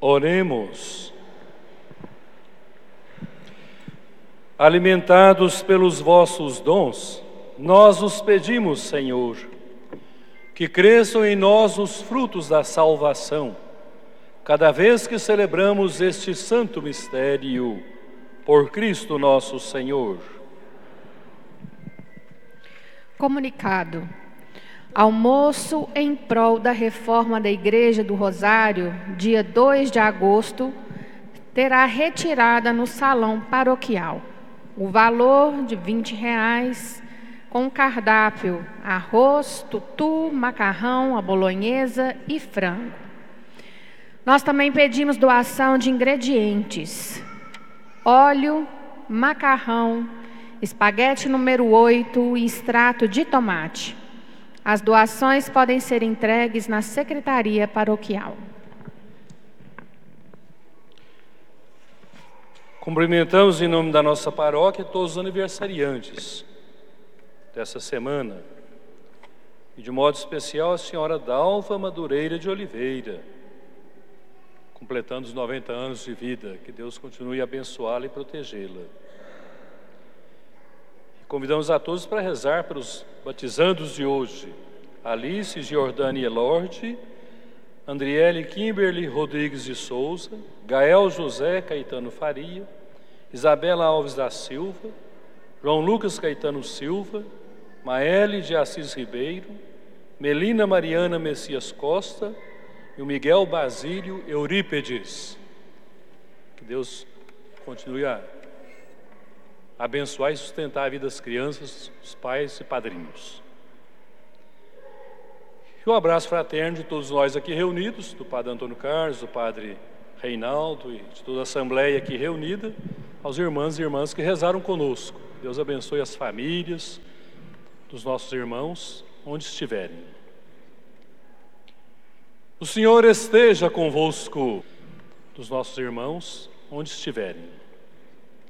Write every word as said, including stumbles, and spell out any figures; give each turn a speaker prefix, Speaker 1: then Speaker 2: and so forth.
Speaker 1: Oremos. Alimentados pelos vossos dons, nós os pedimos, Senhor, que cresçam em nós os frutos da salvação, cada vez que celebramos este santo mistério, por Cristo nosso Senhor.
Speaker 2: Comunicado. Almoço em prol da reforma da Igreja do Rosário, dia dois de agosto, terá retirada no salão paroquial. O valor de vinte reais, com cardápio, arroz, tutu, macarrão, a bolonhesa e frango. Nós também pedimos doação de ingredientes: óleo, macarrão, espaguete número oito e extrato de tomate. As doações podem ser entregues na secretaria paroquial.
Speaker 1: Cumprimentamos em nome da nossa paróquia todos os aniversariantes dessa semana. E de modo especial a senhora Dalva Madureira de Oliveira, completando os noventa anos de vida. Que Deus continue a abençoá-la e protegê-la. Convidamos a todos para rezar pelos batizandos de hoje: Alice Giordani Elorde, Andriele Kimberly Rodrigues de Souza, Gael José Caetano Faria, Isabela Alves da Silva, João Lucas Caetano Silva, Maele de Assis Ribeiro, Melina Mariana Messias Costa e o Miguel Basílio Eurípedes. Que Deus continue a abençoar e sustentar a vida das crianças, dos pais e padrinhos. E um abraço fraterno de todos nós aqui reunidos, do Padre Antônio Carlos, do Padre Reinaldo e de toda a Assembleia aqui reunida, aos irmãos e irmãs que rezaram conosco. Deus abençoe as famílias dos nossos irmãos, onde estiverem. O Senhor esteja convosco, dos nossos irmãos, onde estiverem.